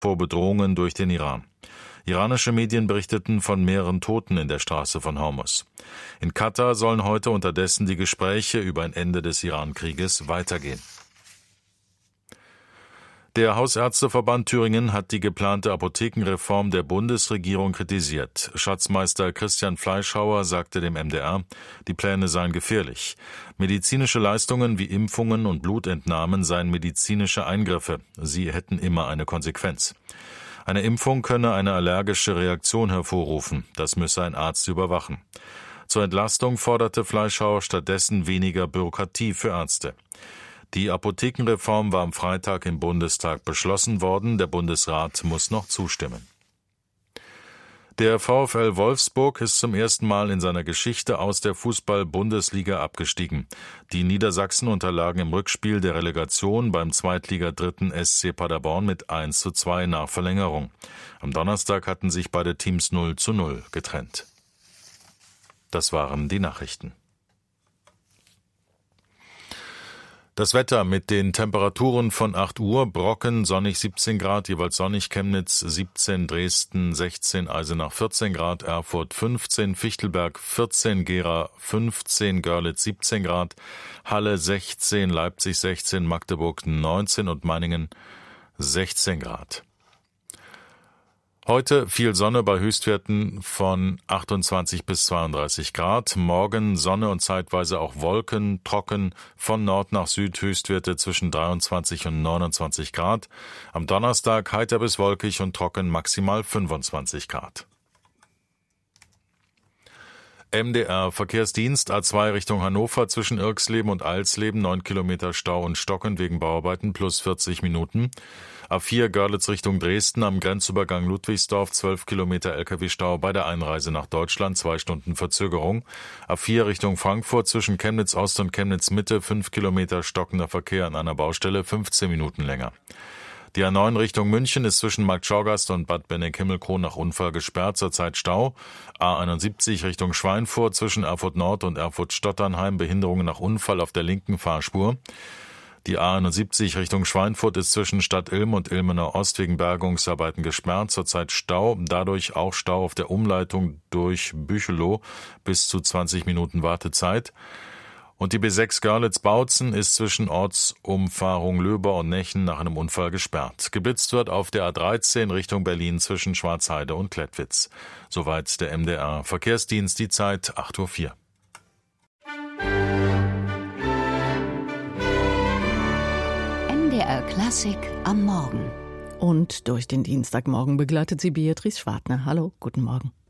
vor Bedrohungen durch den Iran. Iranische Medien berichteten von mehreren Toten in der Straße von Hormuz. In Katar sollen heute unterdessen die Gespräche über ein Ende des Iran-Krieges weitergehen. Der Hausärzteverband Thüringen hat die geplante Apothekenreform der Bundesregierung kritisiert. Schatzmeister Christian Fleischhauer sagte dem MDR, die Pläne seien gefährlich. Medizinische Leistungen wie Impfungen und Blutentnahmen seien medizinische Eingriffe. Sie hätten immer eine Konsequenz. Eine Impfung könne eine allergische Reaktion hervorrufen. Das müsse ein Arzt überwachen. Zur Entlastung forderte Fleischhauer stattdessen weniger Bürokratie für Ärzte. Die Apothekenreform war am Freitag im Bundestag beschlossen worden. Der Bundesrat muss noch zustimmen. Der VfL Wolfsburg ist zum ersten Mal in seiner Geschichte aus der Fußball-Bundesliga abgestiegen. Die Niedersachsen unterlagen im Rückspiel der Relegation beim Zweitliga-Dritten SC Paderborn mit 1:2 nach Verlängerung. Am Donnerstag hatten sich beide Teams 0:0 getrennt. Das waren die Nachrichten. Das Wetter mit den Temperaturen von 8 Uhr, Brocken sonnig 17 Grad, jeweils sonnig Chemnitz 17, Dresden 16, Eisenach 14 Grad, Erfurt 15, Fichtelberg 14, Gera 15, Görlitz 17 Grad, Halle 16, Leipzig 16, Magdeburg 19 und Meiningen 16 Grad. Heute viel Sonne bei Höchstwerten von 28 bis 32 Grad. Morgen Sonne und zeitweise auch Wolken, trocken, von Nord nach Süd Höchstwerte zwischen 23 und 29 Grad. Am Donnerstag heiter bis wolkig und trocken, maximal 25 Grad. MDR Verkehrsdienst A2 Richtung Hannover zwischen Irxleben und Alsleben 9 Kilometer Stau und Stocken wegen Bauarbeiten plus 40 Minuten. A4 Görlitz Richtung Dresden am Grenzübergang Ludwigsdorf 12 Kilometer LKW-Stau bei der Einreise nach Deutschland 2 Stunden Verzögerung. A4 Richtung Frankfurt zwischen Chemnitz Ost und Chemnitz Mitte 5 Kilometer stockender Verkehr an einer Baustelle 15 Minuten länger. Die A9 Richtung München ist zwischen Marktschaugasst und Bad Benneck-Himmelkron nach Unfall gesperrt, zurzeit Stau. A71 Richtung Schweinfurt zwischen Erfurt Nord und Erfurt-Stotternheim, Behinderungen nach Unfall auf der linken Fahrspur. Die A71 Richtung Schweinfurt ist zwischen Stadt Ilm und Ilmenau Ost wegen Bergungsarbeiten gesperrt, zurzeit Stau, dadurch auch Stau auf der Umleitung durch Büchelow, bis zu 20 Minuten Wartezeit. Und die B6 Görlitz-Bautzen ist zwischen Ortsumfahrung Löber und Nechen nach einem Unfall gesperrt. Geblitzt wird auf der A13 Richtung Berlin zwischen Schwarzheide und Klettwitz. Soweit der MDR Verkehrsdienst, die Zeit 8:04 Uhr. MDR Klassik am Morgen. Und durch den Dienstagmorgen begleitet sie Beatrice Schwartner. Hallo, guten Morgen.